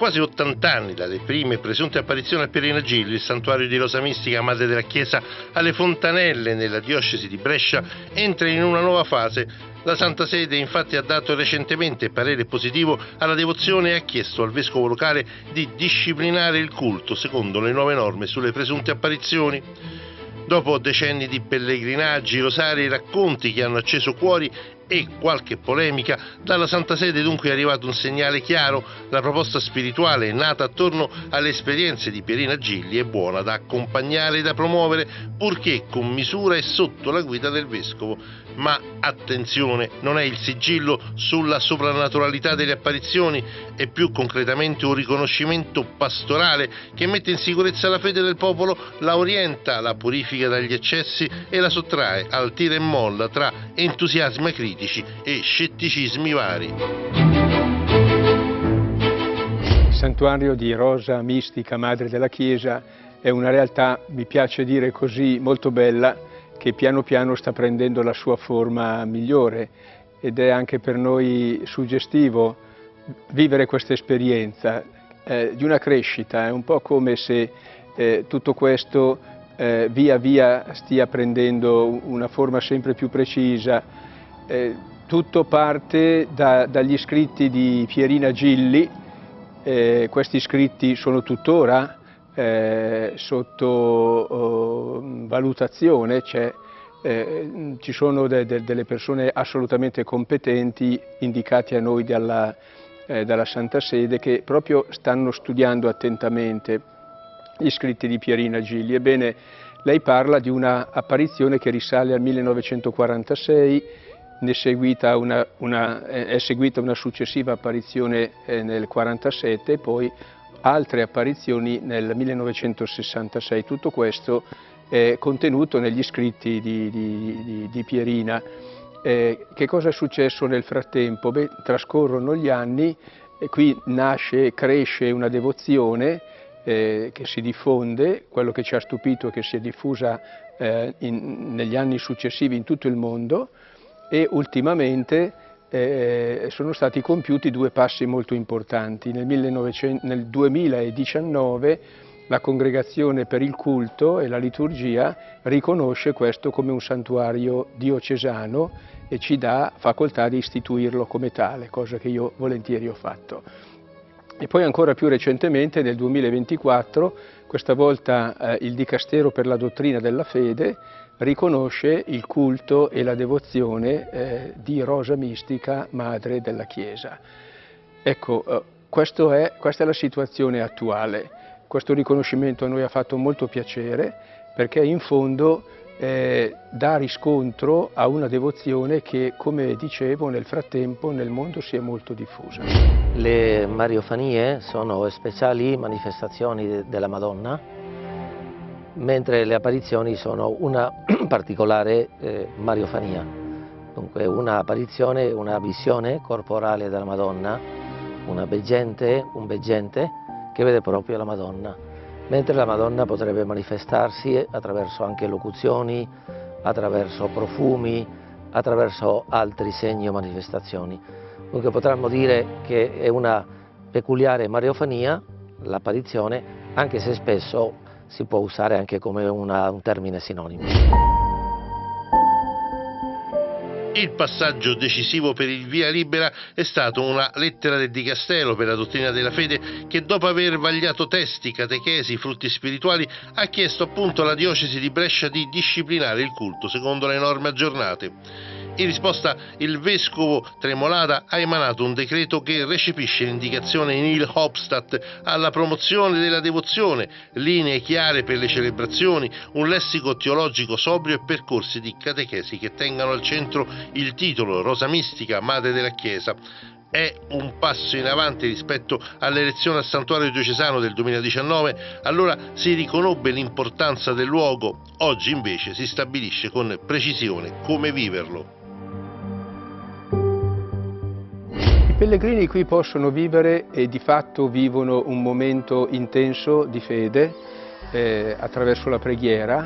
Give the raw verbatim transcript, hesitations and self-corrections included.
quasi ottanta anni dalle prime presunte apparizioni a Pierina Gilli, il santuario di Rosa Mistica, madre della Chiesa, alle fontanelle nella diocesi di Brescia entra in una nuova fase. La Santa Sede infatti ha dato recentemente parere positivo alla devozione e ha chiesto al vescovo locale di disciplinare il culto secondo le nuove norme sulle presunte apparizioni. Dopo decenni di pellegrinaggi, rosari e racconti che hanno acceso cuori e qualche polemica, dalla Santa Sede dunque è arrivato un segnale chiaro: la proposta spirituale nata attorno alle esperienze di Pierina Gilli è buona da accompagnare e da promuovere, purché con misura e sotto la guida del vescovo. Ma attenzione, non è il sigillo sulla soprannaturalità delle apparizioni, è più concretamente un riconoscimento pastorale che mette in sicurezza la fede del popolo, la orienta, la purifica dagli eccessi e la sottrae al tira e molla tra entusiasmi critici e scetticismi vari. Il santuario di Rosa Mistica, madre della Chiesa, è una realtà, mi piace dire così, molto bella, che piano piano sta prendendo la sua forma migliore, ed è anche per noi suggestivo vivere questa esperienza eh, di una crescita. È un po' come se eh, tutto questo eh, via via stia prendendo una forma sempre più precisa. Eh, tutto parte da, dagli scritti di Pierina Gilli. Eh, questi scritti sono tuttora Eh, sotto oh, valutazione, cioè, eh, ci sono de, de, delle persone assolutamente competenti indicate a noi dalla, eh, dalla Santa Sede, che proprio stanno studiando attentamente gli scritti di Pierina Gilli. Ebbene, lei parla di una apparizione che risale al millenovecentoquarantasei, ne è seguita una, una, è seguita una successiva apparizione eh, nel quarantasette e poi altre apparizioni nel millenovecentosessantasei. Tutto questo è contenuto negli scritti di, di, di, di Pierina. Eh, che cosa è successo nel frattempo? Beh, trascorrono gli anni e qui nasce e cresce una devozione eh, che si diffonde. Quello che ci ha stupito è che si è diffusa eh, in, negli anni successivi in tutto il mondo, e ultimamente Eh, sono stati compiuti due passi molto importanti. Nel, millenovecento, nel duemiladiciannove la Congregazione per il Culto e la Liturgia riconosce questo come un santuario diocesano e ci dà facoltà di istituirlo come tale, cosa che io volentieri ho fatto. E poi ancora più recentemente, nel duemilaventiquattro, questa volta eh, il Dicastero per la Dottrina della Fede riconosce il culto e la devozione eh, di Rosa Mistica, madre della Chiesa. Ecco, eh, questo è, questa è la situazione attuale. Questo riconoscimento a noi ha fatto molto piacere, perché in fondo eh, dà riscontro a una devozione che, come dicevo, nel frattempo nel mondo si è molto diffusa. Le mariofanie sono speciali manifestazioni della Madonna, mentre le apparizioni sono una particolare eh, mariofania, dunque una apparizione, una visione corporale della Madonna, una veggente, un veggente che vede proprio la Madonna, mentre la Madonna potrebbe manifestarsi attraverso anche locuzioni, attraverso profumi, attraverso altri segni o manifestazioni. Dunque potremmo dire che è una peculiare mariofania, l'apparizione, anche se spesso si può usare anche come una, un termine sinonimo. Il passaggio decisivo per il via libera è stato una lettera del Dicastero per la Dottrina della Fede che, dopo aver vagliato testi, catechesi, frutti spirituali, ha chiesto appunto alla diocesi di Brescia di disciplinare il culto secondo le norme aggiornate. In risposta il vescovo Tremolada ha emanato un decreto che recepisce l'indicazione in il Hauptstadt alla promozione della devozione, linee chiare per le celebrazioni, un lessico teologico sobrio e percorsi di catechesi che tengano al centro il titolo Rosa Mistica, madre della Chiesa. È un passo in avanti rispetto all'elezione al santuario diocesano del duemiladiciannove, allora si riconobbe l'importanza del luogo, oggi invece si stabilisce con precisione come viverlo. I pellegrini qui possono vivere, e di fatto vivono, un momento intenso di fede eh, attraverso la preghiera,